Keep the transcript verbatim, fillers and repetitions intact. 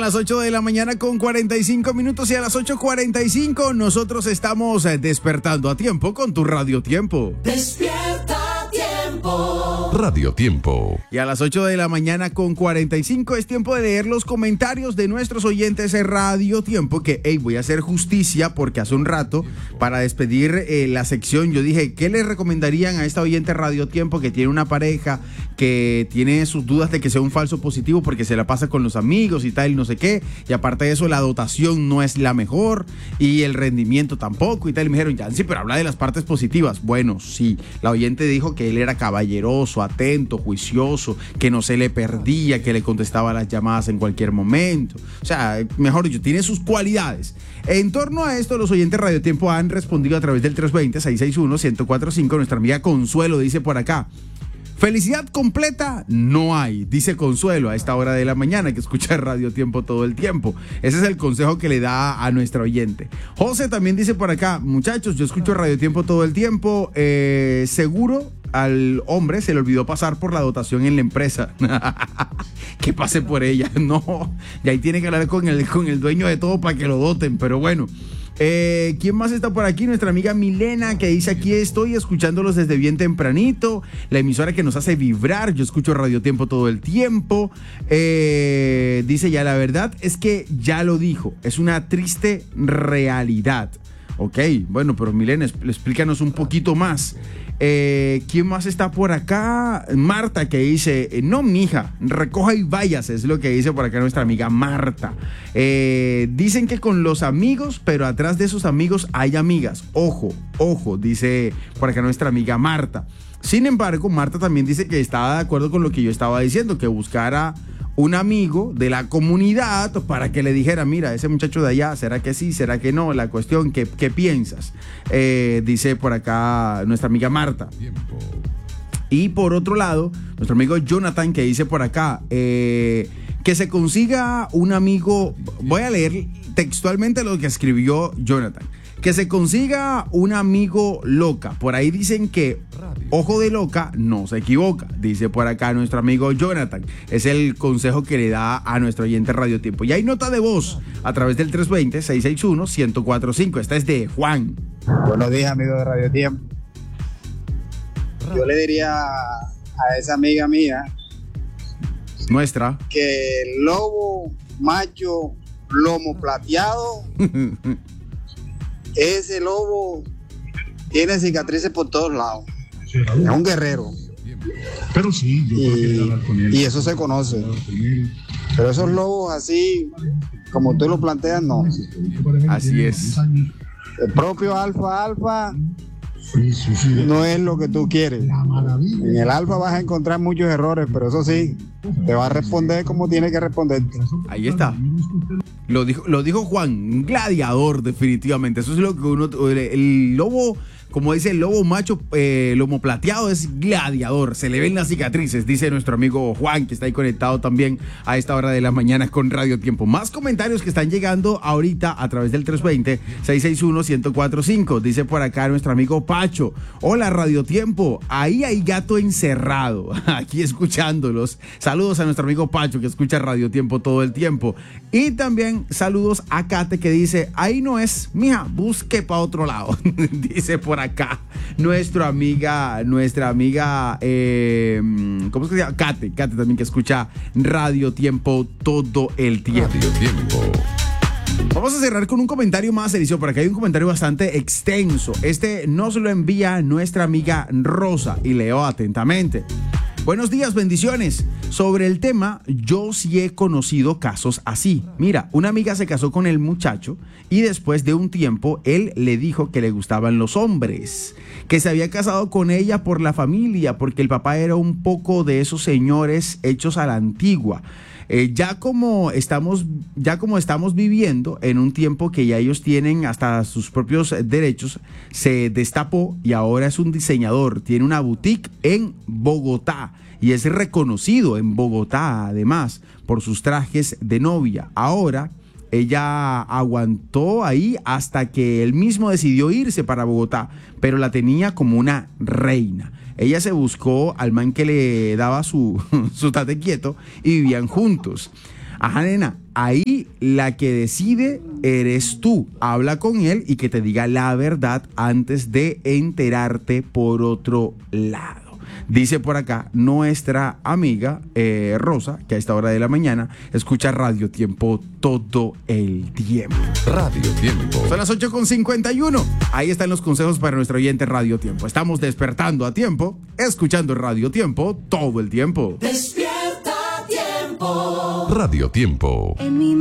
las ocho de la mañana con cuarenta y cinco minutos y a las ocho cuarenta y cinco nosotros estamos eh, despertando a tiempo con tu Radio Tiempo. Despierta Tiempo. Radio Tiempo. Y a las ocho de la mañana con cuarenta y cinco es tiempo de leer los comentarios de nuestros oyentes de Radio Tiempo, que hey, voy a hacer justicia porque hace un rato, para despedir eh, la sección, yo dije, ¿qué le recomendarían a esta oyente Radio Tiempo que tiene una pareja, que tiene sus dudas de que sea un falso positivo porque se la pasa con los amigos y tal, y no sé qué, y aparte de eso la dotación no es la mejor y el rendimiento tampoco y tal, y me dijeron, ya sí, pero habla de las partes positivas? Bueno, sí, la oyente dijo que él era caballeroso, atento, juicioso, que no se le perdía, que le contestaba las llamadas en cualquier momento, o sea, mejor dicho, tiene sus cualidades. En torno a esto, los oyentes Radio Tiempo han respondido a través del tres dos cero, seis seis uno, uno cero cuatro cinco. Nuestra amiga Consuelo dice por acá: felicidad completa no hay, dice Consuelo a esta hora de la mañana, que escucha Radio Tiempo todo el tiempo. Ese es el consejo que le da a nuestra oyente. José también dice por acá: muchachos, yo escucho Radio Tiempo todo el tiempo, eh, seguro al hombre se le olvidó pasar por la dotación en la empresa. Que pase por ella. No, y ahí tiene que hablar con el, con el dueño de todo para que lo doten, pero bueno. Eh, ¿Quién más está por aquí? Nuestra amiga Milena, que dice: aquí estoy escuchándolos desde bien tempranito, la emisora que nos hace vibrar, yo escucho Radio Tiempo todo el tiempo. Eh, dice: ya la verdad es que ya lo dijo, es una triste realidad. Ok, bueno, pero Milena, explícanos un poquito más. Eh, ¿Quién más está por acá? Marta, que dice: no, mija, recoja y váyase, es lo que dice por acá nuestra amiga Marta. Eh, dicen que con los amigos, pero atrás de esos amigos hay amigas. Ojo, ojo, dice por acá nuestra amiga Marta. Sin embargo, Marta también dice que estaba de acuerdo con lo que yo estaba diciendo, que buscara un amigo de la comunidad para que le dijera: mira, ese muchacho de allá, ¿será que sí? ¿Será que no? La cuestión, ¿qué, qué piensas? Eh, dice por acá nuestra amiga Marta. Y por otro lado, nuestro amigo Jonathan, que dice por acá, eh, que se consiga un amigo. Voy a leer textualmente lo que escribió Jonathan: que se consiga un amigo loca. Por ahí dicen que ojo de loca no se equivoca, dice por acá nuestro amigo Jonathan. Es el consejo que le da a nuestro oyente Radio Tiempo. Y hay nota de voz a través del tres dos cero, seis seis uno, uno cero cuatro cinco. Esta es de Juan. Buenos días, amigos de Radio Tiempo. Yo le diría a esa amiga mía nuestra que el lobo macho lomo plateado, ese lobo tiene cicatrices por todos lados. Es un guerrero. Pero sí, yo creo que debe hablar con él. Y eso se conoce. Pero esos lobos así, como tú lo planteas, no. Así es. El propio alfa alfa no es lo que tú quieres. En el alfa vas a encontrar muchos errores, pero eso sí, te va a responder como tiene que responder. Ahí está. Lo dijo, lo dijo Juan, un gladiador definitivamente. Eso es lo que uno... El, el lobo, como dice el lobo macho, eh, lomo plateado, es gladiador. Se le ven las cicatrices, dice nuestro amigo Juan, que está ahí conectado también a esta hora de la mañana con Radio Tiempo. Más comentarios que están llegando ahorita a través del tres dos cero, seis seis uno, uno cero cuatro cinco. Dice por acá nuestro amigo Pacho: hola Radio Tiempo, ahí hay gato encerrado. Aquí escuchándolos. Saludos a nuestro amigo Pacho, que escucha Radio Tiempo todo el tiempo. Y también saludos a Kate, que dice: ahí no es, mija, busque para otro lado. Dice por acá nuestra amiga, nuestra amiga, eh, ¿cómo es que se llama? Kate, Kate también, que escucha Radio Tiempo todo el tiempo. Radio Tiempo. Vamos a cerrar con un comentario más, Eliseo. Por acá hay un comentario bastante extenso. Este nos lo envía nuestra amiga Rosa y leo atentamente. Buenos días, bendiciones. Sobre el tema, yo sí he conocido casos así. Mira, una amiga se casó con el muchacho y después de un tiempo él le dijo que le gustaban los hombres, que se había casado con ella por la familia, porque el papá era un poco de esos señores hechos a la antigua. Eh, ya como estamos, ya como estamos viviendo en un tiempo que ya ellos tienen hasta sus propios derechos, se destapó y ahora es un diseñador, tiene una boutique en Bogotá y es reconocido en Bogotá además por sus trajes de novia. Ahora ella aguantó ahí hasta que él mismo decidió irse para Bogotá, pero la tenía como una reina. Ella se buscó al man que le daba su, su tate quieto y vivían juntos. Ajá, nena, ahí la que decide eres tú. Habla con él y que te diga la verdad antes de enterarte por otro lado. Dice por acá nuestra amiga eh, Rosa, que a esta hora de la mañana escucha Radio Tiempo todo el tiempo. Radio Tiempo. Son las ocho con cincuenta y uno. Ahí están los consejos para nuestro oyente Radio Tiempo. Estamos despertando a tiempo, escuchando Radio Tiempo todo el tiempo. Despierta Tiempo. Radio Tiempo. En mi